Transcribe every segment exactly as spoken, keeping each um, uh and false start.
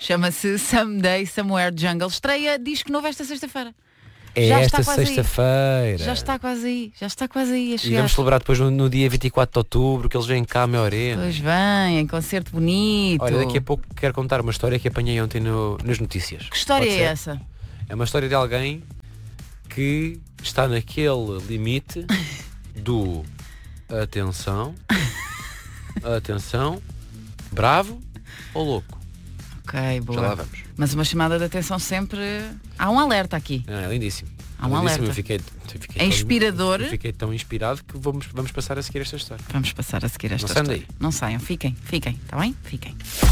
Chama-se Someday Somewhere Jungle. Estreia disco novo esta sexta-feira. É Já esta está quase sexta-feira. Já está quase aí. Já está quase aí a E chegar. vamos celebrar depois no, no dia vinte e quatro de outubro, que eles vêm cá à minha arena. Pois vem, em concerto bonito. Olha, daqui a pouco quero contar uma história que apanhei ontem no, nas notícias. Que história Pode é ser? essa? É uma história de alguém que está naquele limite do atenção, atenção, bravo ou louco. Ok, boa. Já lá vamos. Mas uma chamada de atenção sempre... Há um alerta aqui. É, é lindíssimo. Há um lindíssimo. alerta. Eu fiquei, eu fiquei É inspirador. Tão, eu fiquei tão inspirado que vamos, vamos passar a seguir esta história. Vamos passar a seguir esta Não saiam história. daí. Não saiam, fiquem, fiquem, está bem? Fiquem.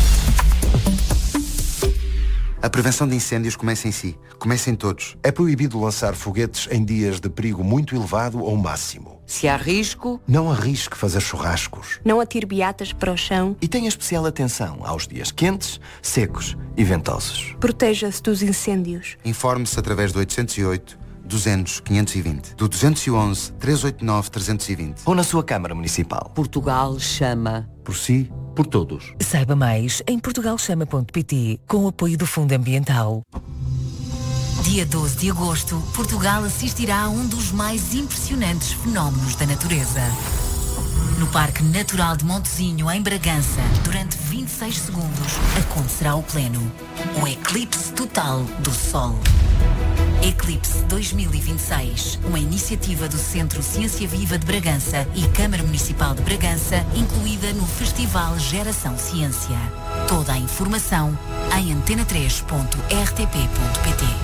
A prevenção de incêndios começa em si. Começa em todos. É proibido lançar foguetes em dias de perigo muito elevado ou máximo. Se há risco, Não arrisque fazer churrascos. Não atire beatas para o chão. E tenha especial atenção aos dias quentes, secos e ventosos. Proteja-se dos incêndios. Informe-se através do oitocentos e oito, duzentos, quinhentos e vinte, do duzentos e onze, trezentos e oitenta e nove, trezentos e vinte. Ou na sua Câmara Municipal. Portugal chama. Por si, por todos. Saiba mais em portugal chama ponto pt, com o apoio do Fundo Ambiental. Dia doze de agosto, Portugal assistirá a um dos mais impressionantes fenómenos da natureza. No Parque Natural de Montezinho, em Bragança, durante vinte e seis segundos, acontecerá o pleno. O eclipse total do Sol. Eclipse dois mil e vinte e seis, uma iniciativa do Centro Ciência Viva de Bragança e Câmara Municipal de Bragança, incluída no Festival Geração Ciência. Toda a informação em antena três ponto r t p ponto p t.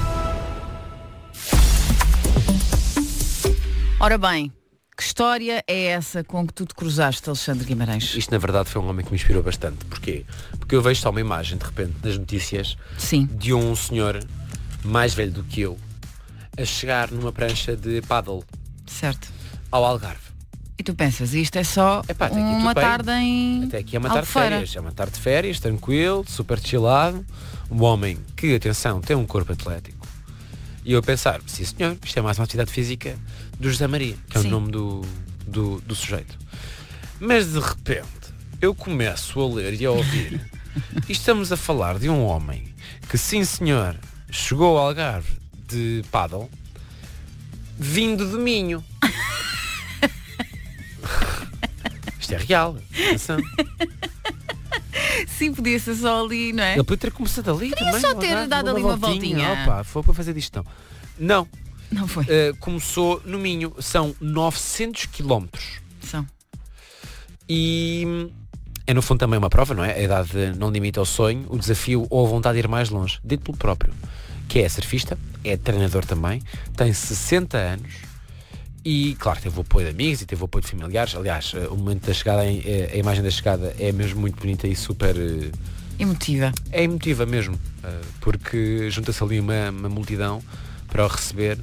Ora bem, que história é essa com que tu te cruzaste, Alexandre Guimarães? Isto na verdade foi um homem que me inspirou bastante. Porquê? Porque eu vejo só uma imagem de repente nas notícias Sim. de um senhor mais velho do que eu a chegar numa prancha de paddle Certo. ao Algarve. E tu pensas, isto é só Epá, até aqui tudo uma bem. tarde em Até aqui é uma tarde de Albufeira. férias. É uma tarde de férias, tranquilo, super chillado. Um homem que, atenção, tem um corpo atlético. E eu a pensar, sim senhor, isto é mais uma atividade física do José Maria, que é Sim. o nome do, do, do sujeito. Mas de repente eu começo a ler e a ouvir e estamos a falar de um homem que, sim senhor, chegou ao Algarve de paddle vindo de Minho. Isto é real, atenção. Sim, podia ser só ali, não é? Ele podia ter começado ali Podia também. só no ter Algarve, dado ali uma voltinha. Opa, foi para fazer disto não. Não, Não foi. uh, começou no Minho. São novecentos quilómetros. São. E hum, é no fundo também uma prova, não é? A idade não limita o sonho, o desafio ou a vontade de ir mais longe. Dito pelo próprio. Que é surfista, é treinador também, tem sessenta anos e, claro, teve o apoio de amigos e teve o apoio de familiares. Aliás, o momento da chegada, a imagem da chegada é mesmo muito bonita e super... Emotiva. É emotiva mesmo, porque junta-se ali uma, uma multidão para o receber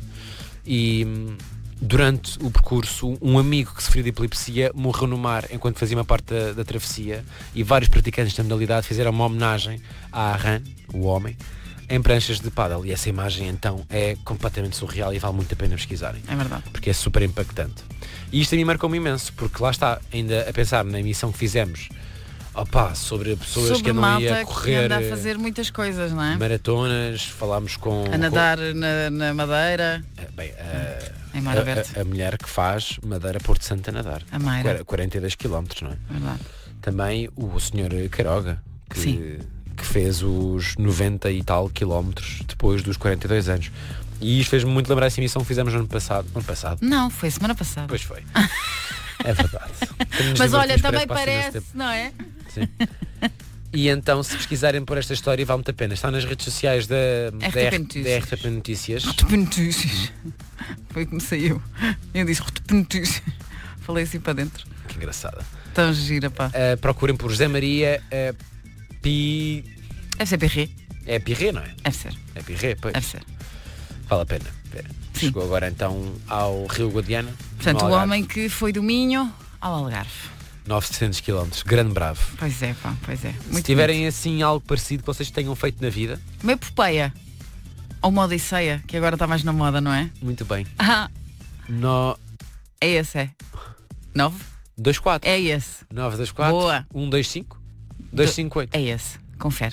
e durante o percurso um amigo que sofreu de epilepsia morreu no mar enquanto fazia uma parte da, da travessia e vários praticantes da modalidade fizeram uma homenagem a Arran, o homem, em pranchas de paddle. E essa imagem então é completamente surreal e vale muito a pena pesquisarem. É verdade. Porque é super impactante. E isto a mim marcou-me imenso, porque lá está, ainda a pensar na emissão que fizemos, opa, sobre pessoas Sobre que andam malta aí a que correr anda a fazer muitas coisas, não é? maratonas, falámos com... A nadar na, na Madeira. Com, bem, a, em Mar Aberto. a, a, a mulher que faz Madeira Porto Santo a nadar. A Mayra. quarenta e dois quilómetros, não é? Verdade. Também o senhor Queiroga, que... Sim. que fez os noventa e tal quilómetros depois dos quarenta e dois anos. E isto fez-me muito lembrar essa emissão que fizemos no ano passado. No ano passado? Não, foi semana passada. Pois foi. É verdade. Mas olha, também parece, parece, não é? Sim. E então, se pesquisarem por esta história, vale muito a pena. Está nas redes sociais da R T P Notícias. da R T P Notícias. R T P Notícias. Foi como saiu. Eu disse R T P Notícias. Falei assim para dentro. Que engraçada. Tão gira, pá. Uh, procurem por José Maria uh, Pi... Deve ser Pirré. É Pirré, não é? Deve ser. É Pirré, pois. Deve ser. Vale a pena. Chegou agora então ao Rio Guadiana. Portanto, o homem que foi do Minho ao Algarve. novecentos quilómetros, grande bravo. Pois é, pá, pois é. Muito Se tiverem bonito. assim algo parecido que vocês tenham feito na vida. Uma epopeia. Ou uma odisseia, que agora está mais na moda, não é? Muito bem. Ah, No... é esse, é. nove? dois quatro. É esse. nove dois quatro. Boa. um dois cinco. dois cinco oito. É esse. Confere.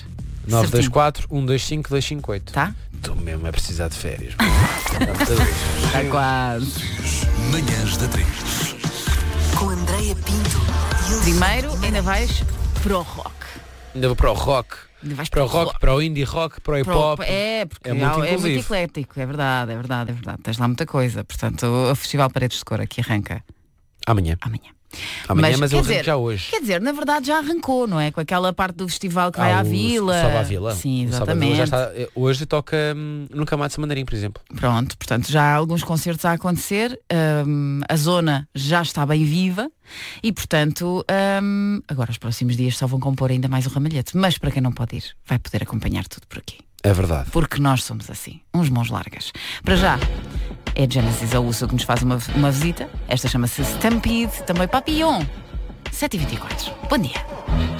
nove dois quatro, um dois cinco, dois cinco oito. Tá? Estou mesmo a precisar de férias. Está quase. Manhãs da três. Com Andreia Pinto e Elsa Primeiro Teixeira. ainda vais para o rock. Ainda vou para o rock. Ainda vais Para o rock, para o indie rock, para o hip hop. É, porque É é muito muito, é muito inclusivo. eclético, é verdade, é verdade, é verdade. Tens lá muita coisa. Portanto, o Festival Paredes de Cor aqui arranca Amanhã. amanhã. Amanhã, mas, quer eu dizer, arranco já hoje. Quer dizer, na verdade já arrancou, não é? Com aquela parte do festival que vai Ah, à o Vila. Salva a Vila. Sim, O Salva a Vila exatamente. já está, hoje toca hum, no Camacho Mandarim, por exemplo. Pronto, portanto, já há alguns concertos a acontecer. hum, a zona já está bem viva e, portanto, hum, agora os próximos dias só vão compor ainda mais o ramalhete. Mas para quem não pode ir, vai poder acompanhar tudo por aqui. É verdade. Porque nós somos assim, uns mãos largas. Para já, é Genesis Ousso que nos faz uma, uma visita. Esta chama-se Stampede, também Papillon. sete e vinte e quatro. Bom dia.